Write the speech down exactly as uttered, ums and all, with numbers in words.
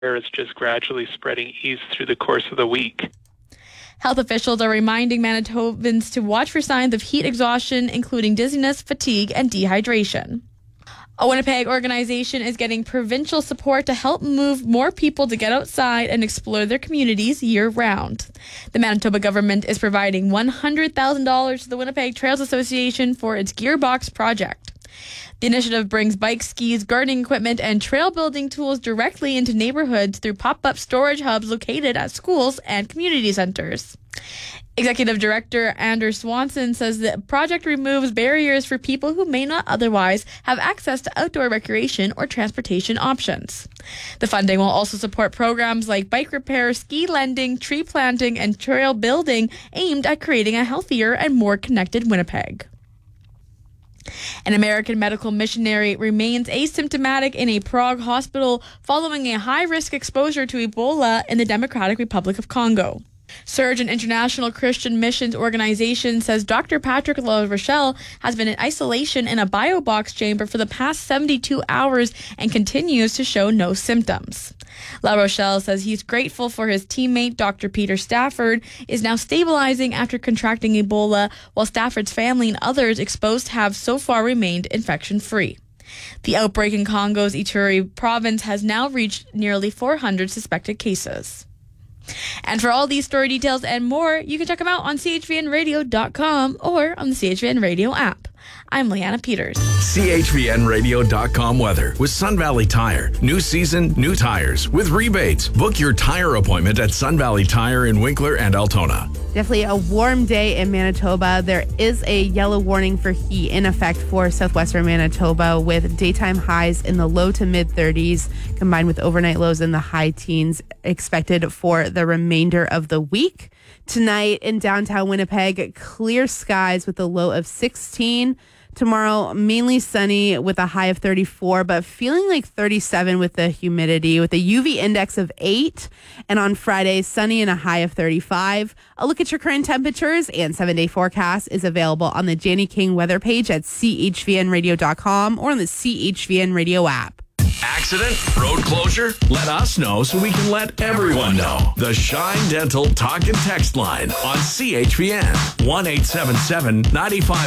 It's just gradually spreading east through the course of the week. Health officials are reminding Manitobans to watch for signs of heat exhaustion, including dizziness, fatigue, and dehydration. A Winnipeg organization is getting provincial support to help move more people to get outside and explore their communities year-round. The Manitoba government is providing one hundred thousand dollars to the Winnipeg Trails Association for its Gearbox project. The initiative brings bikes, skis, gardening equipment, and trail building tools directly into neighborhoods through pop-up storage hubs located at schools and community centers. Executive Director Anders Swanson says the project removes barriers for people who may not otherwise have access to outdoor recreation or transportation options. The funding will also support programs like bike repair, ski lending, tree planting, and trail building aimed at creating a healthier and more connected Winnipeg. An American medical missionary remains asymptomatic in a Prague hospital following a high-risk exposure to Ebola in the Democratic Republic of Congo. Surgeon International Christian Missions Organization says Doctor Patrick La Rochelle has been in isolation in a biobox chamber for the past seventy-two hours and continues to show no symptoms. La Rochelle says he's grateful for his teammate, Doctor Peter Stafford, is now stabilizing after contracting Ebola, while Stafford's family and others exposed have so far remained infection-free. The outbreak in Congo's Ituri province has now reached nearly four hundred suspected cases. And for all these story details and more, you can check them out on C H V N radio dot com or on the C H V N Radio app. I'm Leanna Peters. C H V N radio dot com weather with Sun Valley Tire. New season, new tires with rebates. Book your tire appointment at Sun Valley Tire in Winkler and Altona. Definitely a warm day in Manitoba. There is a yellow warning for heat in effect for southwestern Manitoba with daytime highs in the low to mid thirties combined with overnight lows in the high teens expected for the remainder of the week. Tonight in downtown Winnipeg, clear skies with a low of sixteen. Tomorrow, mainly sunny with a high of thirty-four, but feeling like thirty-seven with the humidity with a U V index of eight. And on Friday, sunny and a high of thirty-five. A look at your current temperatures and seven-day forecast is available on the Janny King weather page at C H V N radio dot com or on the C H V N Radio app. Accident? Road closure? Let us know so we can let everyone know. The Shine Dental Talk and Text line on C H V N. one eight seven seven, nine five